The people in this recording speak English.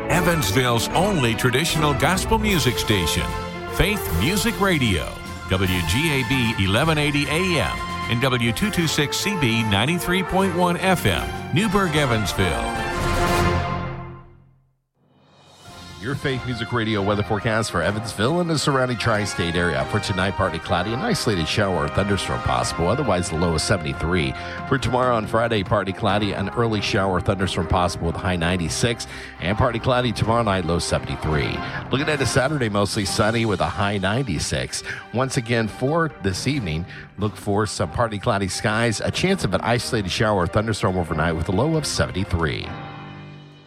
Evansville's only traditional gospel music station, Faith Music Radio, WGAB 1180 AM and W226CB 93.1 FM, Newburgh, Evansville. Your Faith Music Radio weather forecast for Evansville and the surrounding tri-state area. For tonight, partly cloudy, an isolated shower or thunderstorm possible. Otherwise, the low is 73. For tomorrow on Friday, partly cloudy, an early shower or thunderstorm possible with a high 96. And partly cloudy tomorrow night, low 73. Looking at a Saturday, mostly sunny with a high 96. Once again, for this evening, look for some partly cloudy skies. A chance of an isolated shower or thunderstorm overnight with a low of 73.